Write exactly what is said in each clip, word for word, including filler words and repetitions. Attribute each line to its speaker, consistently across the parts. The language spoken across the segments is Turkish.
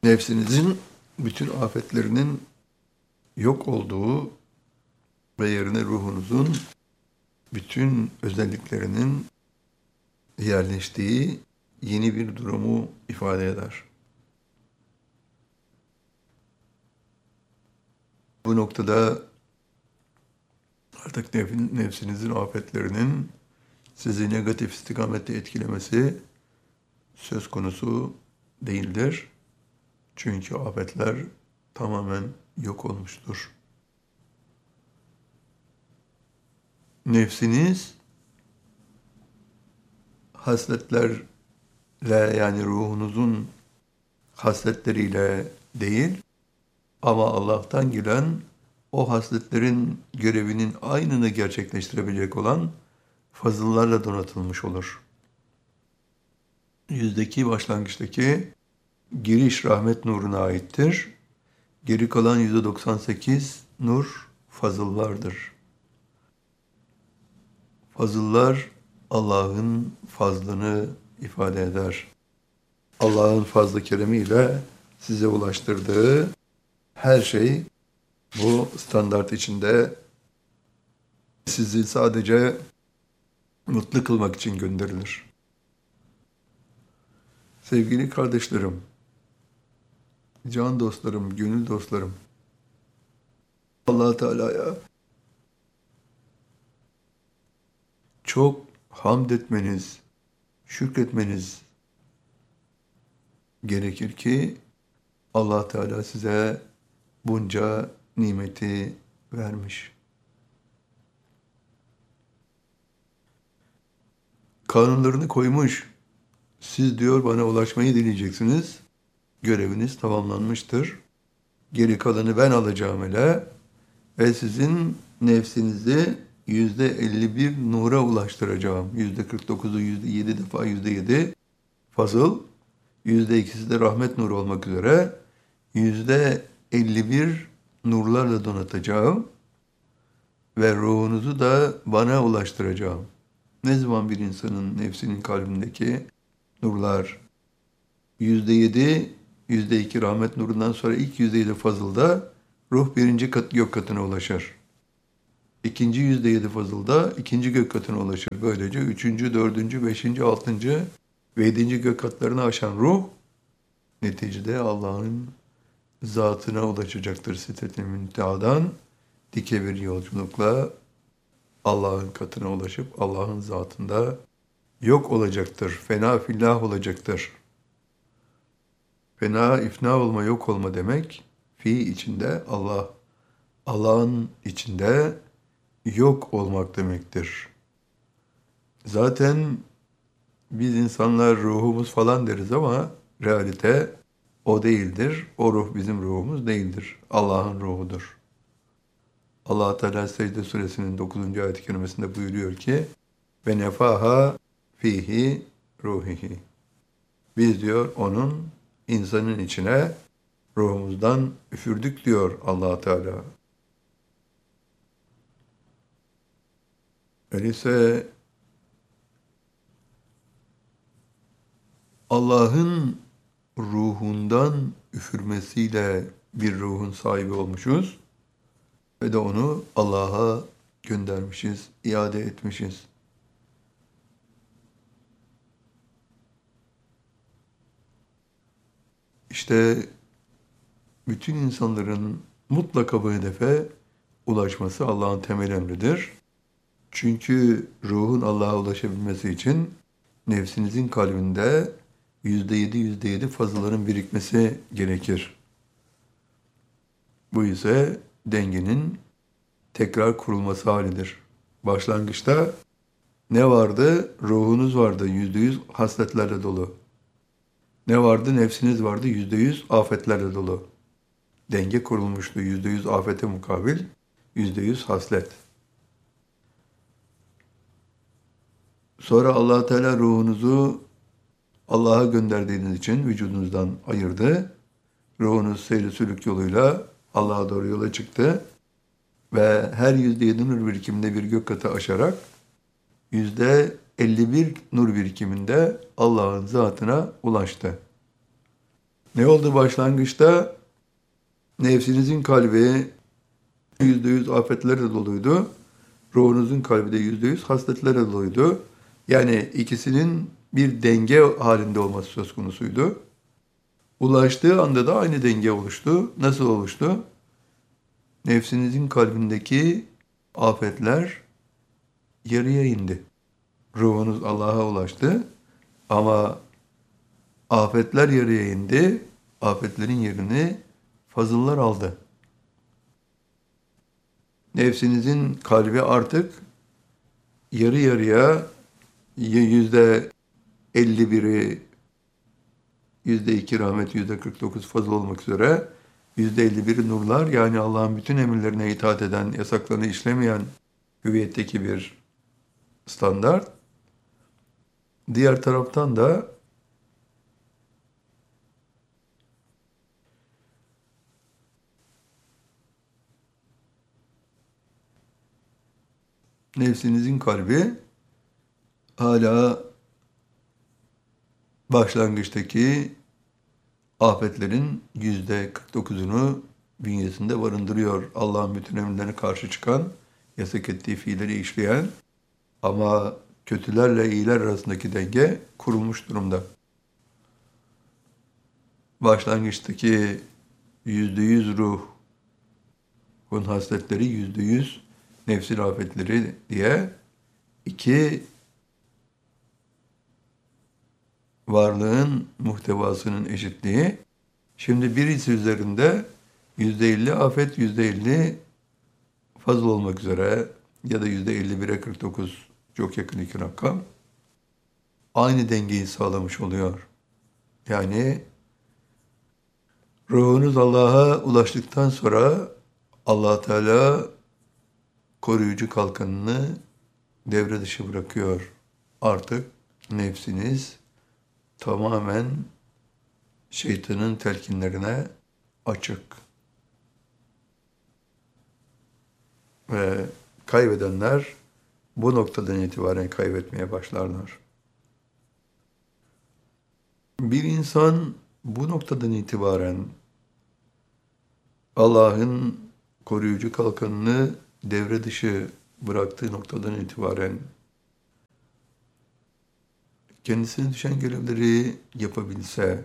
Speaker 1: Nefsinizin bütün afetlerinin yok olduğu ve yerine ruhunuzun bütün özelliklerinin yerleştiği yeni bir durumu ifade eder. Bu noktada artık nef- nefsinizin afetlerinin sizi negatif istikamette etkilemesi söz konusu değildir. Çünkü afetler tamamen yok olmuştur. Nefsiniz hasletlerle, yani ruhunuzun hasletleriyle değil ama Allah'tan gelen o hasletlerin görevinin aynını gerçekleştirebilecek olan fazıllarla donatılmış olur. Yüzdeki başlangıçtaki giriş rahmet nuruna aittir. Geri kalan yüzde doksan sekiz nur fazıllardır. Fazıllar Allah'ın fazlını ifade eder. Allah'ın fazlı keremiyle size ulaştırdığı her şey bu standart içinde sizi sadece mutlu kılmak için gönderilir. Sevgili kardeşlerim, can dostlarım, gönül dostlarım, Allah Teala'ya çok hamd etmeniz, şükretmeniz gerekir ki Allah Teala size bunca nimeti vermiş. Kanunlarını koymuş. Siz diyor bana ulaşmayı dileyeceksiniz. Göreviniz tamamlanmıştır. Geri kalanı ben alacağım hele ve sizin nefsinizi yüzde elli bir nura ulaştıracağım. Yüzde kırk dokuzu, yüzde yedi defa yüzde yedi fazıl, yüzde ikisi de rahmet nuru olmak üzere yüzde elli bir nurlarla donatacağım ve ruhunuzu da bana ulaştıracağım. Ne zaman bir insanın nefsinin kalbindeki nurlar yüzde yedi, yüzde iki rahmet nurundan sonra ilk yüzde yedi fazılda ruh birinci kat, gök katına ulaşır. İkinci yüzde yedi fazılda ikinci gök katına ulaşır. Böylece üçüncü, dördüncü, beşinci, altıncı ve yedinci gök katlarını aşan ruh neticede Allah'ın zatına ulaşacaktır. Sidret-i Münteha'dan dike bir yolculukla Allah'ın katına ulaşıp Allah'ın zatında yok olacaktır. Fena fillah olacaktır. Fena, ifna olma, yok olma demek, fi içinde Allah, Allah'ın içinde yok olmak demektir. Zaten biz insanlar ruhumuz falan deriz ama realite o değildir. O ruh bizim ruhumuz değildir. Allah'ın ruhudur. Allah Teala Secde Suresinin dokuzuncu ayet-i kerimesinde buyuruyor ki ve nefaha fihi ruhihi. Biz diyor onun insanın içine ruhumuzdan üfürdük diyor Allah Teala. Öyleyse Allah'ın ruhundan üfürmesiyle bir ruhun sahibi olmuşuz ve de onu Allah'a göndermişiz, iade etmişiz. İşte bütün insanların mutlaka bu hedefe ulaşması Allah'ın temel emridir. Çünkü ruhun Allah'a ulaşabilmesi için nefsinizin kalbinde yüzde yedi, yüzde yedi fazlaların birikmesi gerekir. Bu ise dengenin tekrar kurulması halidir. Başlangıçta ne vardı? Ruhunuz vardı, yüzde yüz hasletlerle dolu. Ne vardı? Nefsiniz vardı, yüzde yüz afetlerle dolu. Denge kurulmuştu, yüzde yüz afete mukabil, yüzde yüz haslet. Sonra Allah Teala ruhunuzu Allah'a gönderdiğiniz için vücudunuzdan ayırdı. Ruhunuz seyri sülük yoluyla Allah'a doğru yola çıktı. Ve her yüzde yedi nur birikiminde bir gök katı aşarak yüzde elli bir nur birikiminde Allah'ın zatına ulaştı. Ne oldu başlangıçta? Nefsinizin kalbi yüzde yüz afetlerle doluydu. Ruhunuzun kalbi de yüzde yüz hasletlerle doluydu. Yani ikisinin bir denge halinde olması söz konusuydu. Ulaştığı anda da aynı denge oluştu. Nasıl oluştu? Nefsinizin kalbindeki afetler yarıya indi. Ruhunuz Allah'a ulaştı ama afetler yarıya indi. Afetlerin yerini fazıllar aldı. Nefsinizin kalbi artık yarı yarıya yüzde elli biri, yüzde iki rahmet, yüzde kırk dokuz fazıl olmak üzere yüzde elli biri nurlar, yani Allah'ın bütün emirlerine itaat eden, yasaklarını işlemeyen hüviyetteki bir standart. Diğer taraftan da nefsinizin kalbi hala başlangıçtaki afetlerin yüzde kırk dokuzunu bünyesinde barındırıyor. Allah'ın bütün emirlerine karşı çıkan, yasak ettiği fiilleri işleyen ama kötülerle iyiler arasındaki denge kurulmuş durumda. Başlangıçtaki yüzde yüz ruhun hasletleri, yüzde yüz nefsin afetleri diye iki varlığın muhtevasının eşitliği. Şimdi birisi üzerinde yüzde elli afet, yüzde elli fazla olmak üzere ya da yüzde elli bire kırk dokuz çok yakın iki rakam aynı dengeyi sağlamış oluyor. Yani ruhunuz Allah'a ulaştıktan sonra Allah Teala koruyucu kalkanını devre dışı bırakıyor. Artık nefsiniz tamamen şeytanın telkinlerine açık. Ve kaybedenler bu noktadan itibaren kaybetmeye başlarlar. Bir insan bu noktadan itibaren Allah'ın koruyucu kalkanını devre dışı bıraktığı noktadan itibaren kendisine düşen görevleri yapabilse,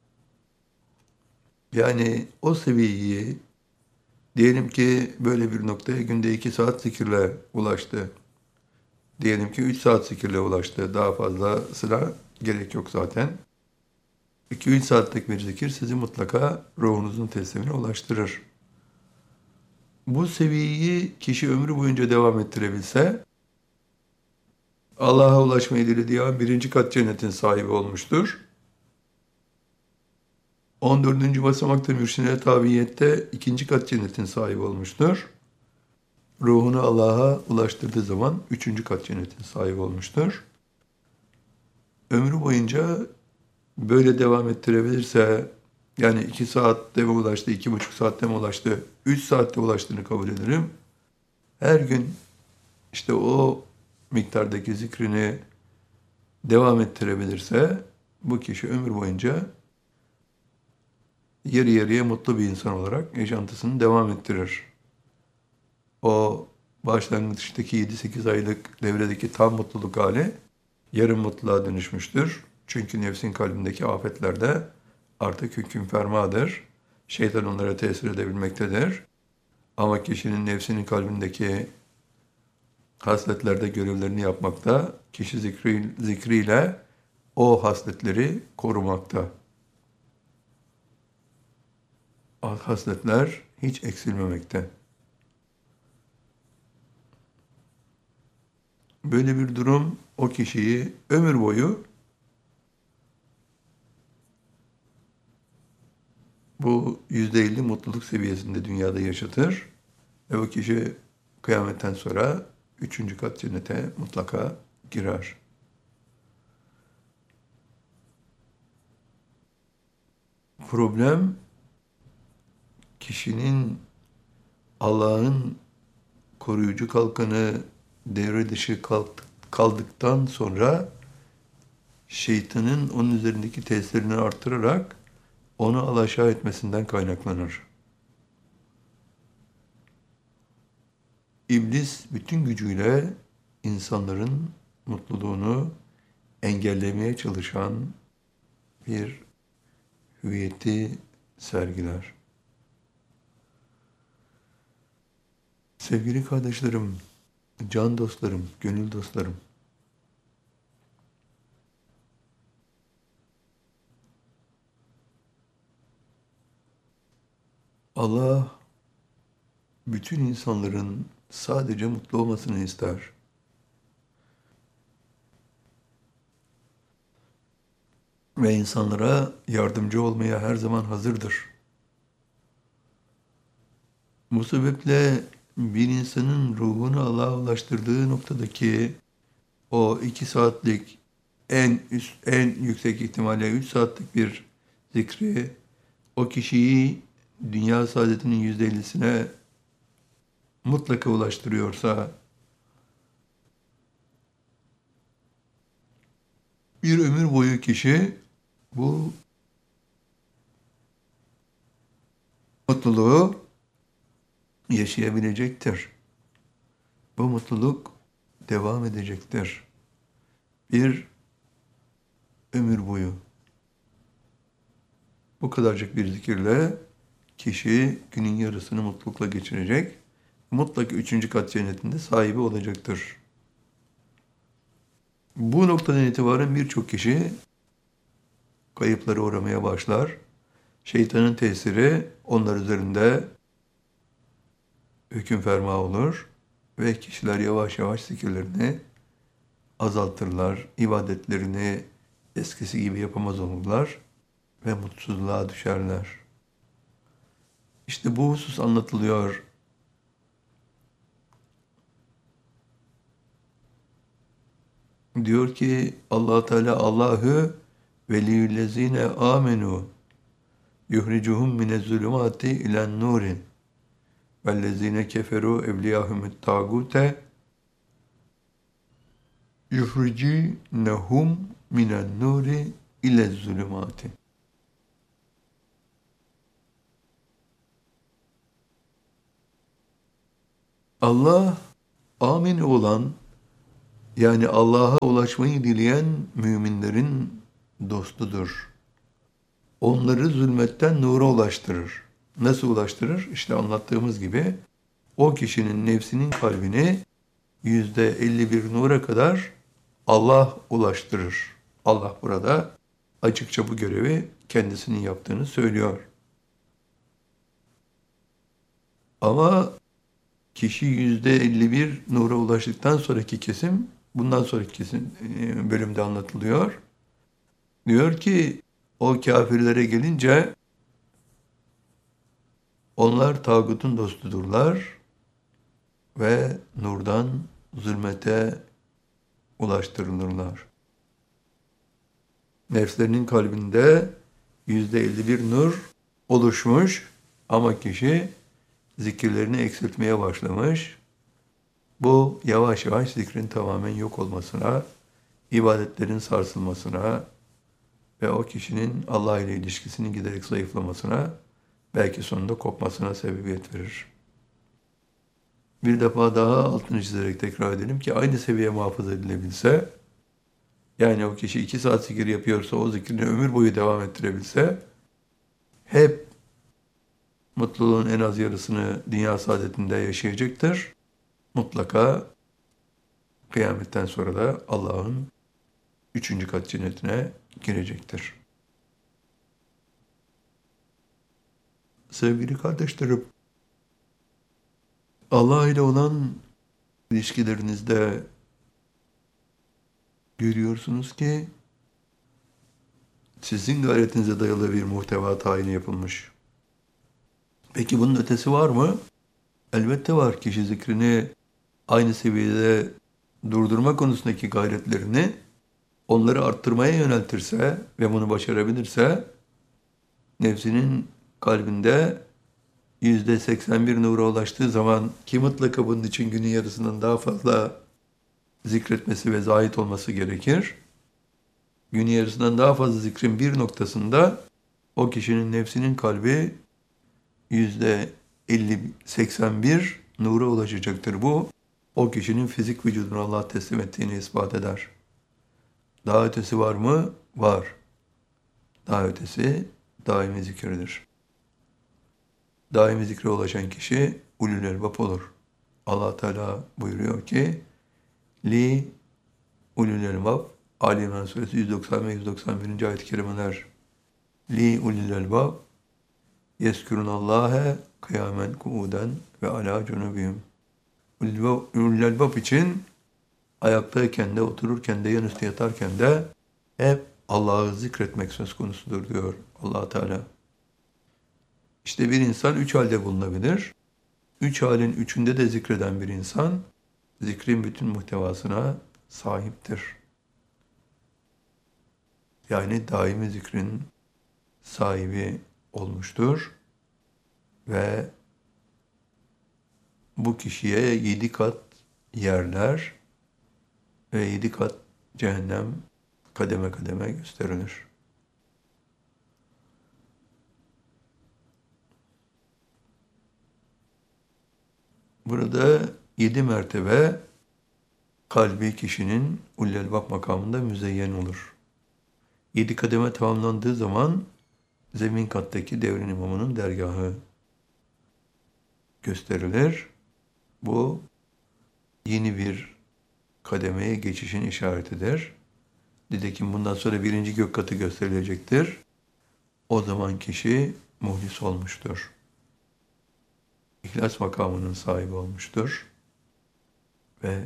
Speaker 1: yani o seviyeyi, diyelim ki böyle bir noktaya günde iki saat zikirle ulaştı. Diyelim ki üç saat zikirle ulaştı. Daha fazlasına gerek yok zaten. iki üç saatlik bir zikir sizi mutlaka ruhunuzun teslimine ulaştırır. Bu seviyeyi kişi ömrü boyunca devam ettirebilse, Allah'a ulaşmayı dilediği an birinci kat cennetin sahibi olmuştur. on dördüncü basamakta mürşide tabiyette ikinci kat cennetin sahibi olmuştur. Ruhunu Allah'a ulaştırdığı zaman üçüncü kat cennetin sahibi olmuştur. Ömrü boyunca böyle devam ettirebilirse, yani iki saatte mi ulaştı, iki buçuk saatte mi ulaştı, üç saatte ulaştığını kabul ederim. Her gün işte o miktardaki zikrini devam ettirebilirse, bu kişi ömür boyunca yarı yarıya mutlu bir insan olarak yaşantısını devam ettirir. O başlangıçtaki yedi sekiz aylık devredeki tam mutluluk hali yarım mutluluğa dönüşmüştür. Çünkü nefsin kalbindeki afetlerde artık hüküm fermadır. Şeytan onlara tesir edebilmektedir. Ama kişinin nefsinin kalbindeki hasletlerde görevlerini yapmakta, kişi zikri, zikriyle o hasletleri korumakta. Hasletler hiç eksilmemekte. Böyle bir durum o kişiyi ömür boyu bu yüzde elli mutluluk seviyesinde dünyada yaşatır ve o kişi kıyametten sonra üçüncü kat cennete mutlaka girer. Problem kişinin Allah'ın koruyucu kalkanı devre dışı kaldıktan sonra şeytanın onun üzerindeki tesirini artırarak onu alaşağı etmesinden kaynaklanır. İblis bütün gücüyle insanların mutluluğunu engellemeye çalışan bir hüviyeti sergiler. Sevgili kardeşlerim, can dostlarım, gönül dostlarım, Allah bütün insanların sadece mutlu olmasını ister. Ve insanlara yardımcı olmaya her zaman hazırdır. Bu sebeple bir insanın ruhunu Allah'a ulaştırdığı noktadaki o iki saatlik en üst, en yüksek ihtimalle üç saatlik bir zikri o kişiyi dünya saadetinin yüzde ellisine mutlaka ulaştırıyorsa, bir ömür boyu kişi bu mutluluğu yaşayabilecektir. Bu mutluluk devam edecektir. Bir ömür boyu. Bu kadarcık bir zikirle kişi günün yarısını mutlulukla geçirecek. Mutlaka üçüncü kat cennetinde sahibi olacaktır. Bu noktadan itibaren birçok kişi kayıplara uğramaya başlar. Şeytanın tesiri onlar üzerinde hüküm ferma olur ve kişiler yavaş yavaş zikirlerini azaltırlar, ibadetlerini eskisi gibi yapamaz olurlar ve mutsuzluğa düşerler. İşte bu husus anlatılıyor. Diyor ki Allah Teala Allahu veliyüllezine amenu yuhricuhum minez-zulumati ilen-nurin vellezine keferu evliyahumut tagute yuhricinehum minen-nuri ilez-zulumati. Allah amin olan, yani Allah'a ulaşmayı dileyen müminlerin dostudur. Onları zulmetten nura ulaştırır. Nasıl ulaştırır? İşte anlattığımız gibi o kişinin nefsinin kalbini yüzde elli bir nura kadar Allah ulaştırır. Allah burada açıkça bu görevi kendisinin yaptığını söylüyor. Ama kişi yüzde elli bir nura ulaştıktan sonraki kesim, bundan sonraki kesim bölümde anlatılıyor. Diyor ki o kafirlere gelince onlar tağutun dostudurlar ve nurdan zulmete ulaştırılırlar. Nefslerinin kalbinde yüzde elli bir nur oluşmuş ama kişi zikirlerini eksiltmeye başlamış. Bu yavaş yavaş zikrin tamamen yok olmasına, ibadetlerin sarsılmasına ve o kişinin Allah ile ilişkisinin giderek zayıflamasına, belki sonunda kopmasına sebebiyet verir. Bir defa daha altını çizerek tekrar edelim ki aynı seviye muhafaza edilebilse, yani o kişi iki saat zikir yapıyorsa o zikrini ömür boyu devam ettirebilse, hep mutluluğun en az yarısını dünya saadetinde yaşayacaktır. Mutlaka kıyametten sonra da Allah'ın üçüncü kat cennetine girecektir. Sevgili kardeşlerim, Allah ile olan ilişkilerinizde görüyorsunuz ki sizin gayretinize dayalı bir muhteva tayini yapılmış. Peki bunun ötesi var mı? Elbette var. Kişi zikrini aynı seviyede durdurma konusundaki gayretlerini onları arttırmaya yöneltirse ve bunu başarabilirse nefsinin kalbinde yüzde seksen bir nura ulaştığı zaman ki mutlaka bunun için günün yarısından daha fazla zikretmesi ve zahit olması gerekir. Günün yarısından daha fazla zikrin bir noktasında O kişinin nefsinin kalbi yüzde elli seksen bir nura ulaşacaktır. Bu o kişinin fizik vücudunu Allah teslim ettiğini ispat eder. Daha ötesi var mı? Var. Daha ötesi daimi zikirdir. Daimi zikre ulaşan kişi ulul elbab olur. Allah Teala buyuruyor ki li ulul elbab Ali İmran Suresi yüz doksan ve yüz doksan birinci ayet-i kerimeler. Li ulul elbab yezkurunallâhe kıyamen kuuden ve alâ cunubihim. Ulul elbab için ayaktayken de, otururken de, yanüstü yatarken de hep Allah'ı zikretmek söz konusudur diyor Allah Teala. İşte bir insan üç halde bulunabilir. Üç halin üçünde de zikreden bir insan, zikrin bütün muhtevasına sahiptir. Yani daimi zikrin sahibi olmuştur ve bu kişiye yedi kat yerler ve yedi kat cehennem kademe kademe gösterilir. Burada yedi mertebe kalbi kişinin ulul elbab makamında müzeyyen olur. Yedi kademe tamamlandığı zaman zemin kattaki devrin imamının dergahı gösterilir. Bu yeni bir kademeye geçişin işaretidir. Nitekim bundan sonra birinci gök katı gösterilecektir. O zaman kişi muhlis olmuştur. İhlas makamının sahibi olmuştur. Ve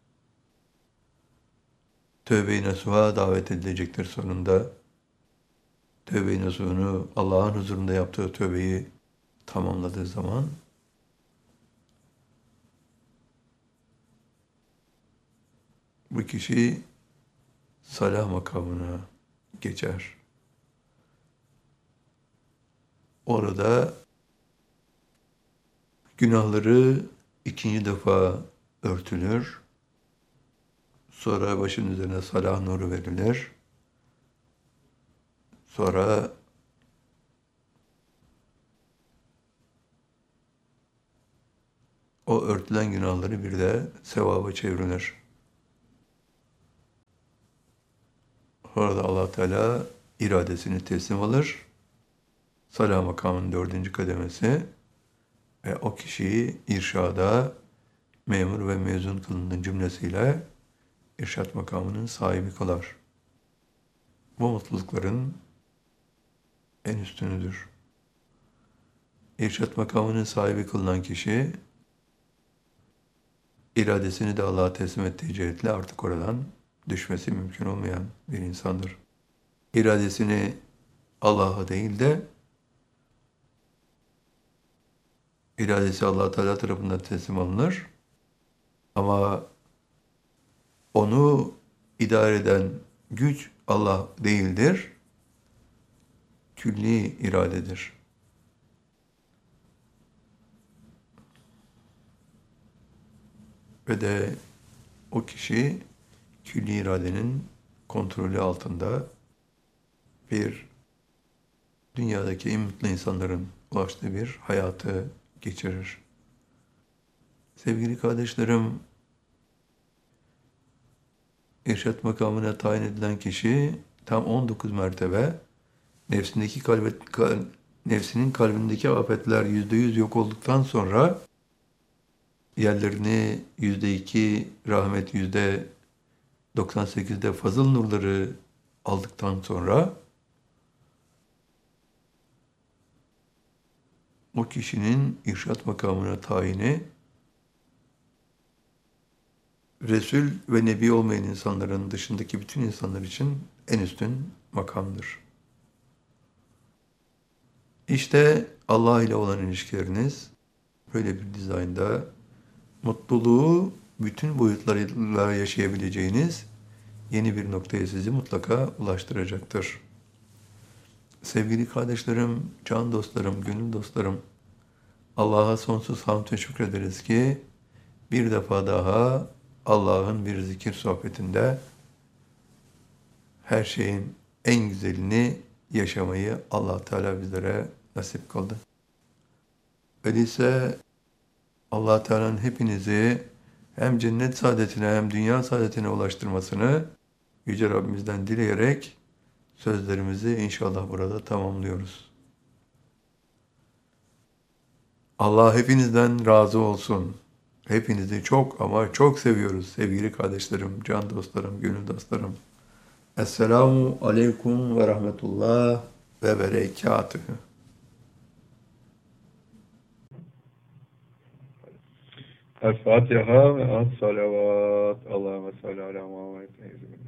Speaker 1: tövbe-i nasuha davet edilecektir sonunda. Tövbe-i nasuhunu Allah'ın huzurunda yaptığı tövbeyi tamamladığı zaman bu kişi salah makamına geçer. Orada günahları ikinci defa örtülür. Sonra başın üzerine salah nuru verilir. Sonra o örtülen günahları bir de sevaba çevrilir. Orada Allah Teala iradesini teslim alır. Salah makamının dördüncü kademesi ve o kişiyi irşada memur ve mezun kılının cümlesiyle irşat makamının sahibi kılar. Bu mutlulukların en üstünüdür. İrşat makamının sahibi kılınan kişi iradesini de Allah'a teslim ettiği cihetle artık oradan düşmesi mümkün olmayan bir insandır. İradesini Allah'a değil de iradesi Allah Teala tarafından teslim alınır. Ama onu idare eden güç Allah değildir. Külli iradedir. Ve de o kişi külli iradenin kontrolü altında bir dünyadaki en mutlu insanların ulaştığı bir hayatı geçirir. Sevgili kardeşlerim, irşat makamına tayin edilen kişi tam on dokuz mertebe nefsindeki kalbe, kal, nefsinin kalbindeki afetler yüzde yüz yok olduktan sonra yerlerini yüzde iki rahmet, yüzde doksan sekizde fazıl nurları aldıktan sonra o kişinin irşat makamına tayini Resul ve Nebi olmayan insanların dışındaki bütün insanlar için en üstün makamdır. İşte Allah ile olan ilişkileriniz böyle bir dizaynda mutluluğu bütün boyutlarıyla yaşayabileceğiniz yeni bir noktaya sizi mutlaka ulaştıracaktır. Sevgili kardeşlerim, can dostlarım, gönül dostlarım, Allah'a sonsuz hamd ve şükrederiz ki bir defa daha Allah'ın bir zikir sohbetinde her şeyin en güzelini yaşamayı Allah Teala bizlere nasip kıldı. Öyleyse Allah Teala'nın hepinizi hem cennet saadetine hem dünya saadetine ulaştırmasını Yüce Rabbimizden dileyerek sözlerimizi inşallah burada tamamlıyoruz. Allah hepinizden razı olsun. Hepinizi çok ama çok seviyoruz sevgili kardeşlerim, can dostlarım, gönül dostlarım. Esselamu aleyküm ve rahmetullah ve berekatühü.
Speaker 2: الفاتحة مع الصلوات اللهم صل على محمد